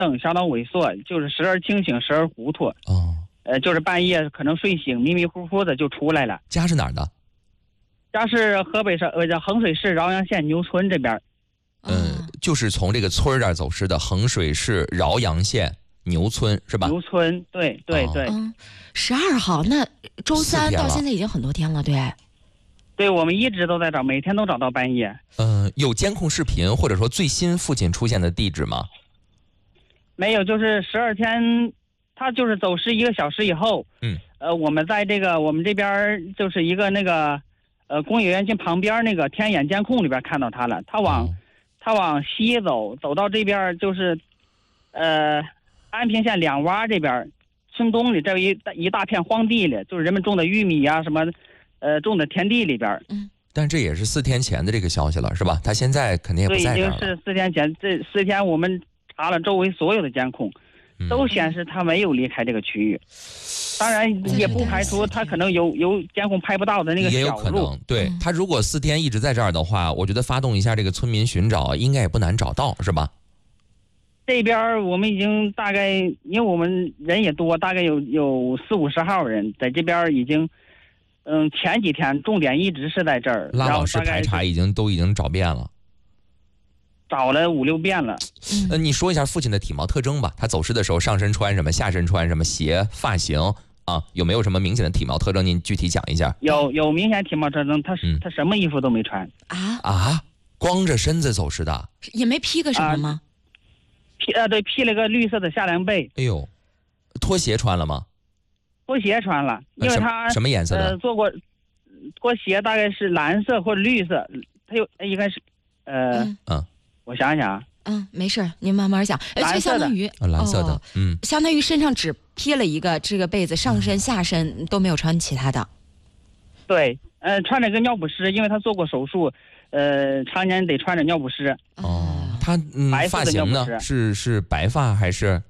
相当萎缩，就是时而清醒，时而糊涂。 哦， 就是半夜可能睡醒，迷迷糊糊的就出来了。 家是哪儿的？ 家是河北省衡水市饶阳县牛村这边。 就是从这个村儿这儿走失的，衡水市饶阳县牛村是吧？ 牛村，对对对。 12号，那周3到现在已经很多天了，对。 对，我们一直都在找，每天都找到半夜。 有监控视频或者说最新父亲出现的地址吗？ 没有，就是12天，他就是走失1个小时以后。我们在我们这边就是一个那个工业园区旁边那个天眼监控里边看到他了。他往西走到这边就是安平县两洼这边村东里这一大片荒地里，就是人们种的玉米啊什么种的田地里边。 但这也是4天前的这个消息了，是吧？他现在肯定也不在这儿了。 对，已经是4天前。这4天我们查了周围所有的监控，都显示他没有离开这个区域。当然也不排除他可能有监控拍不到的那个小路。 也有可能，对，他如果4天一直在这儿的话，我觉得发动一下这个村民寻找，应该也不难找到，是吧？ 这边我们已经大概，因为我们人也多，大概有40-50号人在这边已经。前几天重点一直是在这儿， 拉网式排查都已经找遍了， 找了5-6遍了。 你说一下父亲的体貌特征吧，他走失的时候上身穿什么，下身穿什么，鞋、发型啊，有没有什么明显的体貌特征？您具体讲一下。 有明显体貌特征，他什么衣服都没穿光着身子走失的， 也没披个什么吗？ 披了个绿色的下凉被。 哎呦，拖鞋穿了吗？ 拖鞋穿了，因为他什么颜色的？ 做过拖鞋，大概是蓝色或者绿色。他应该是我想想没事，您慢慢想。就相当于蓝色的， 相当于身上只披了一个这个被子，上身下身都没有穿其他的。 对，穿着个尿不湿，因为他做过手术，常年得穿着尿不湿。 他发型呢？是白发还是？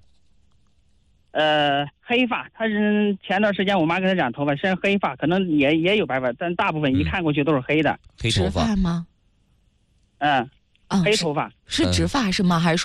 黑发。他是前段时间我妈给他染头发，是黑发，可能也有白发，但大部分一看过去都是黑的。 黑头发吗？ 黑头发。 是直发是吗？还是说